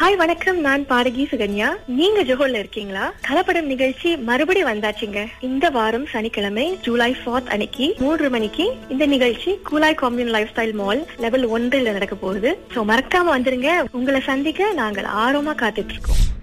Hi வணக்கம், நான் பாடகி சுகன்யா. நீங்க ஜோஹர்ல இருக்கீங்களா? கலப்படம் நிகழ்ச்சி மறுபடியும் வந்தாச்சுங்க. இந்த வாரம் சனிக்கிழமை ஜூலை 4 அன்னைக்கு 3 மணிக்கு இந்த நிகழ்ச்சி Kulai commune life style mall level 1 நடக்க போகுது. சோ மறக்காம வந்துருங்க. உங்களை சந்திக்க நாங்கள் ஆர்வமா காத்துட்டு இருக்கோம்.